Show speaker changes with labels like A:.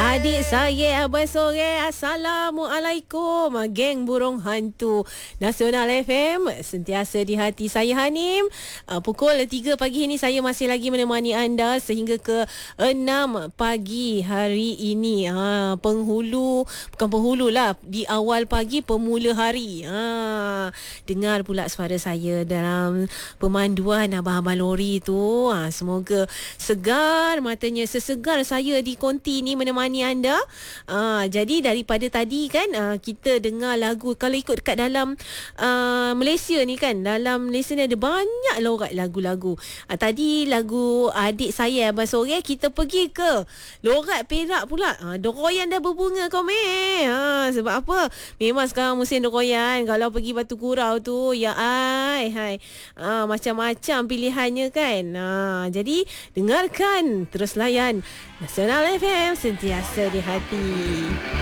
A: Adik saya Abang Sore, Assalamualaikum. Geng Burung Hantu Nasional FM, sentiasa di hati saya Hanim. Pukul 3 pagi ini saya masih lagi menemani anda sehingga ke 6 pagi hari ini. Penghulu, bukan penghulu lah, di awal pagi pemula hari. Dengar pula suara saya dalam pemanduan abang-abang lori tu. Semoga segar matanya, sesegar saya di konti ni menemani anda. Jadi daripada tadi kan kita dengar lagu. Kalau ikut dekat dalam Malaysia ni kan, dalam Malaysia ni ada banyak lorat lagu-lagu. Tadi lagu adik saya Abang Sore, kita pergi ke lorat Perak pula. Doroyan dah berbunga kau meh. Sebab apa? Memang sekarang musim doroyan. Kalau pergi Batu Kurau tu, ya hai. Macam-macam pilihannya kan. Jadi dengarkan, terus layan Nasional FM, sentiasa di hati.